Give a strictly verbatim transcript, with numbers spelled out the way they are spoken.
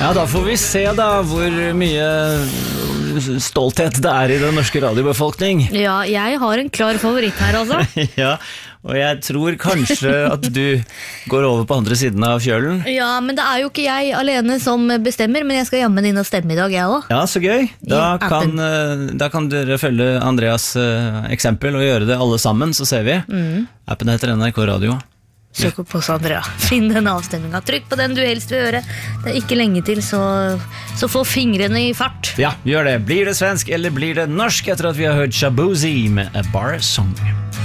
Ja, da får vi se da hvor mye stolthet det er i den norske radiobefolkning. Ja, jeg har en klar favoritt her altså. Ja, og jeg tror kanskje at du går over på andre siden av kjølen. Ja, men det er jo ikke jeg alene som bestemmer, men jeg skal jammen inn og stemme i dag, jeg også. Ja, så gøy. Da I kan, appen. da kan dere følge Andreas eh, eksempel og gjøre det alle sammen, så ser vi. Mm. Appen heter N R K Radio. Søk opp hos Andrea. Finn den avstemningen. Trykk på den du helst vil høre. Det er ikke lenge til, så, så få fingrene i fart. Ja, gjør det. Blir det svensk eller blir det norsk etter at vi har hørt Shaboozey med A Bar Song?